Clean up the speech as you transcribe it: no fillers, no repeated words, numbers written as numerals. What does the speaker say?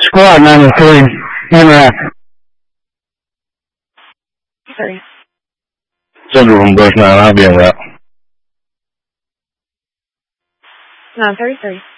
Squad 93, interact. Sorry. Central from Bush 9, I'll be in route. No, 33.